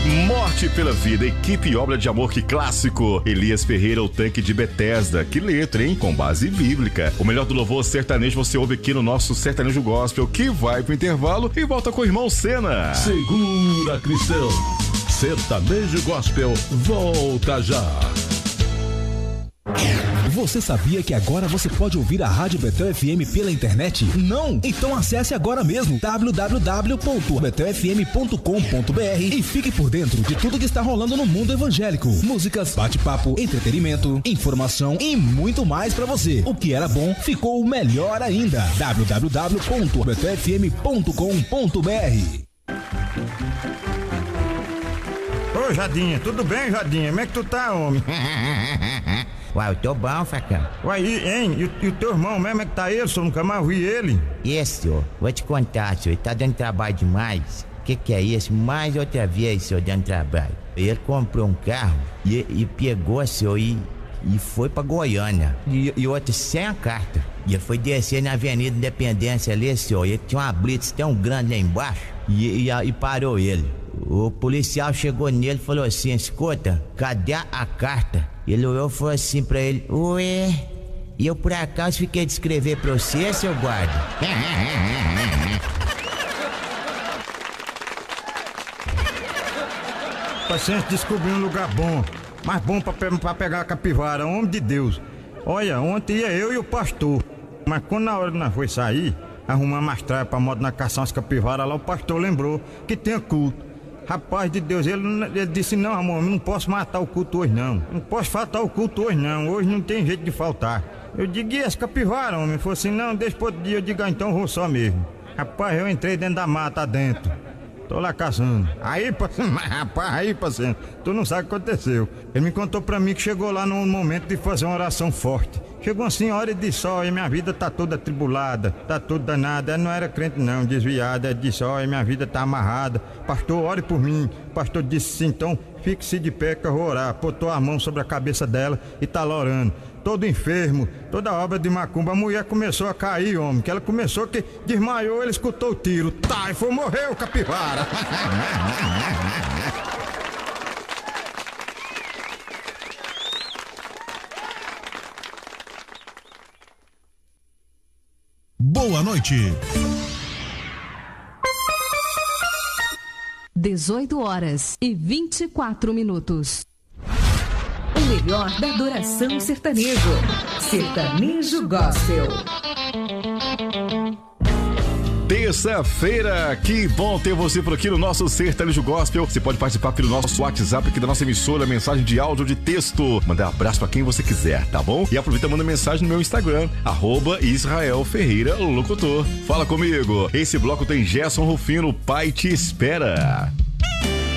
Morte pela Vida, equipe e obra de amor, que clássico. Elias Ferreira, o tanque de Betesda. Que letra, hein? Com base bíblica. O melhor do louvor sertanejo você ouve aqui no nosso Sertanejo Gospel, que vai pro intervalo e volta com o irmão Senna. Segura, cristão. Sertanejo Gospel volta já. Você sabia que agora você pode ouvir a Rádio Betel FM pela internet? Não? Então acesse agora mesmo www.betelfm.com.br e fique por dentro de tudo que está rolando no mundo evangélico. Músicas, bate-papo, entretenimento, informação e muito mais para você. O que era bom ficou melhor ainda. www.betelfm.com.br. Ô Jadinha, tudo bem, Jadinha? Como é que tu tá, homem? Uai, eu tô bom, facão. Uai, hein? E o teu irmão mesmo, como é que tá ele? Eu nunca mais vi ele. Esse, senhor, vou te contar, senhor, ele tá dando trabalho demais. Que é isso? Mais outra vez, senhor, dando trabalho. Ele comprou um carro e pegou, senhor, e foi pra Goiânia. E outro sem a carta. E ele foi descer na Avenida Independência ali, senhor, e ele tinha uma blitz tão grande lá embaixo e parou ele. O policial chegou nele e falou assim: escuta, cadê a carta? Ele olhou e falou assim pra ele: ué, e eu por acaso fiquei de escrever pra você, seu guarda? Paciente descobriu um lugar bom, mais bom pra pegar a capivara, homem de Deus. Olha, ontem ia eu e o pastor, mas quando na hora que nós foi sair, arrumar mais traia pra moto na caçar as capivaras lá, o pastor lembrou que tinha culto. Rapaz de Deus, ele disse: não, amor, não posso matar o culto hoje não. Não posso faltar o culto hoje não. Hoje não tem jeito de faltar. Eu digo: e esse capivara, homem? Ele falou assim: não, deixa pro outro dia. Eu digo: ah, então eu vou só mesmo. Rapaz, eu entrei dentro da mata dentro. Tô lá caçando. Aí, paciente, tu não sabe o que aconteceu. Ele me contou pra mim que chegou lá num momento de fazer uma oração forte. Chegou uma senhora e disse: olha, minha vida tá toda atribulada, tá tudo danada. Ela não era crente não, desviada. Ela disse: olha, minha vida tá amarrada. Pastor, ore por mim. O pastor disse assim: então fique-se de pé que eu vou orar. Botou a mão sobre a cabeça dela e tá lá orando. Todo enfermo, toda obra de macumba. A mulher começou a cair, homem, que ela começou que desmaiou, ele escutou o tiro. Tá, e foi morrer o capivara. Boa noite. 18h24. O melhor da adoração sertanejo. Sertanejo Gospel. Terça-feira, que bom ter você por aqui no nosso Sertanejo Gospel. Você pode participar pelo nosso WhatsApp aqui da nossa emissora, mensagem de áudio ou de texto. Mandar abraço pra quem você quiser, tá bom? E aproveita e manda mensagem no meu Instagram, @IsraelFerreiraLocutor. Fala comigo. Esse bloco tem Gerson Rufino, Pai Te Espera.